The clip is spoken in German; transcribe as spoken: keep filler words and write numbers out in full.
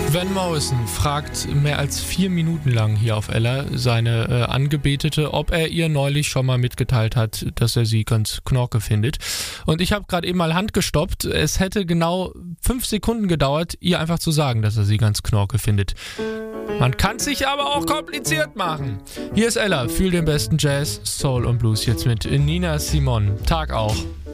Van Morrison fragt mehr als vier Minuten lang hier auf Ella seine äh, Angebetete, ob er ihr neulich schon mal mitgeteilt hat, dass er sie ganz knorke findet. Und ich habe gerade eben mal Hand gestoppt. Es hätte genau fünf Sekunden gedauert, ihr einfach zu sagen, dass er sie ganz knorke findet. Man kann sich aber auch kompliziert machen. Hier ist Ella, fühl den besten Jazz, Soul und Blues jetzt mit Nina Simone. Tag auch.